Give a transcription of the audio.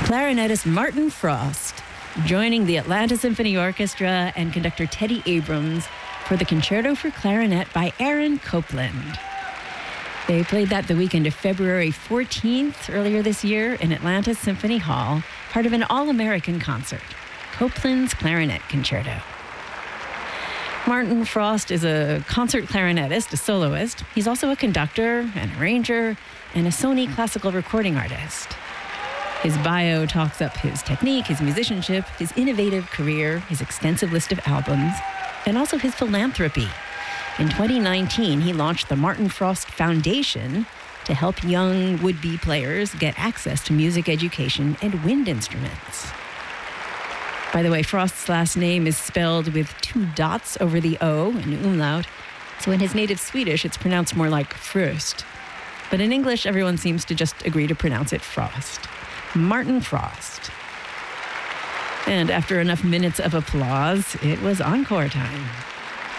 clarinetist Martin Frost, joining the Atlanta Symphony Orchestra and conductor Teddy Abrams for the Concerto for Clarinet by Aaron Copland. They played that the weekend of February 14th earlier this year in Atlanta Symphony Hall, part of an all-American concert, Copland's Clarinet Concerto. Martin Frost is a concert clarinetist, a soloist. He's also a conductor, an arranger, and a Sony classical recording artist. His bio talks up his technique, his musicianship, his innovative career, his extensive list of albums, and also his philanthropy. In 2019, he launched the Martin Frost Foundation to help young would-be players get access to music education and wind instruments. By the way, Frost's last name is spelled with 2 dots over the O, an umlaut, so in his native Swedish, it's pronounced more like Frost. But in English, everyone seems to just agree to pronounce it Frost. Martin Frost. And after enough minutes of applause, it was encore time.